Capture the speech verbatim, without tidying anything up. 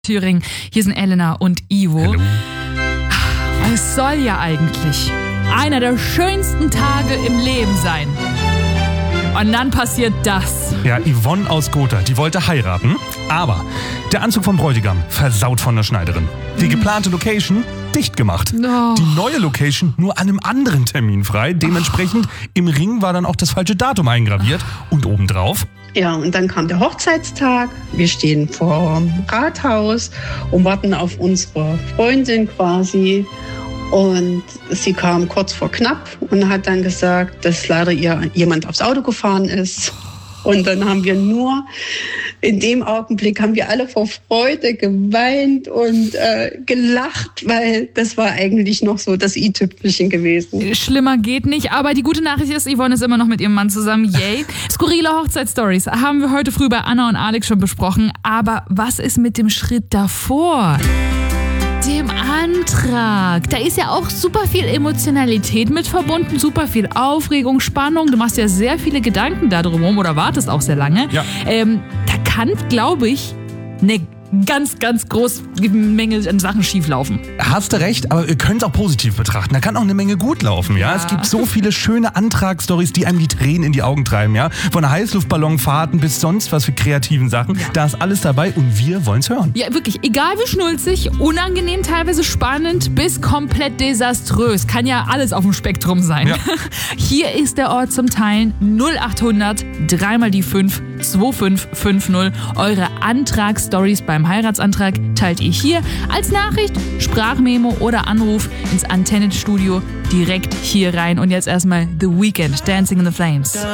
Thüringen. Hier sind Elena und Ivo. Hallo. Es soll ja eigentlich einer der schönsten Tage im Leben sein. Und dann passiert das. Ja, Yvonne aus Gotha, die wollte heiraten, aber der Anzug vom Bräutigam versaut von der Schneiderin. Die geplante Location dicht gemacht. Oh. Die neue Location nur an einem anderen Termin frei. Dementsprechend im Ring war dann auch das falsche Datum eingraviert. Und obendrauf... Ja, und dann kam der Hochzeitstag. Wir stehen vor dem Rathaus und warten auf unsere Freundin quasi. Und sie kam kurz vor knapp und hat dann gesagt, dass leider ihr jemand aufs Auto gefahren ist. Und dann haben wir nur, in dem Augenblick haben wir alle vor Freude geweint und äh, gelacht, weil das war eigentlich noch so das i-Tüpfelchen gewesen. Schlimmer geht nicht, aber die gute Nachricht ist, Yvonne ist immer noch mit ihrem Mann zusammen. Yay. Skurrile Hochzeitsstories haben wir heute früh bei Anna und Alex schon besprochen. Aber was ist mit dem Schritt davor? Dem Antrag. Da ist ja auch super viel Emotionalität mit verbunden, super viel Aufregung, Spannung. Du machst ja sehr viele Gedanken da drumherum oder wartest auch sehr lange. Ja. Ähm, da kann, glaube ich, eine ganz, ganz große Menge an Sachen schieflaufen. Hast du recht, aber ihr könnt es auch positiv betrachten. Da kann auch eine Menge gut laufen, ja? Ja. Es gibt so viele schöne Antragsstories, die einem die Tränen in die Augen treiben, ja? Von Heißluftballonfahrten bis sonst was für kreativen Sachen. Ja. Da ist alles dabei und wir wollen's hören. Ja, wirklich, egal wie schnulzig, unangenehm, teilweise spannend bis komplett desaströs. Kann ja alles auf dem Spektrum sein. Ja. Hier ist der Ort zum Teilen null achthundert, dreimal die fünf, zwei fünf fünf null. Eure Antragsstories beim Heiratsantrag teilt ihr hier als Nachricht, Sprachmemo oder Anruf ins Antenne-Studio direkt hier rein. Und jetzt erstmal The Weeknd, Dancing in the Flames.